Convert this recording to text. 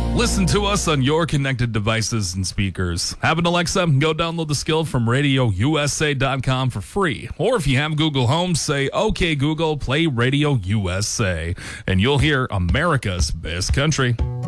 Listen to us on your connected devices and speakers. Have an Alexa? Go download the skill from RadioUSA.com for free. Or if you have Google Home, say, "Okay, Google, play Radio USA," and you'll hear America's Best Country.